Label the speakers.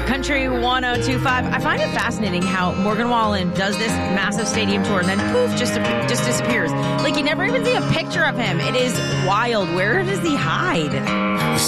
Speaker 1: Country 1025. I find it fascinating how Morgan Wallen does this massive stadium tour and then poof, just disappears. Like you never even see a picture of him. It is wild. Where does he hide?